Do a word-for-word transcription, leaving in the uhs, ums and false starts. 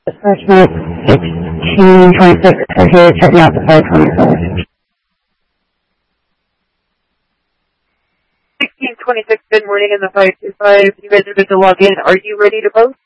Assessment sixteen twenty-six, are here checking out the five twenty-four. sixteen twenty-six, good morning in the five two five. You guys are good to log in. Are you ready to post?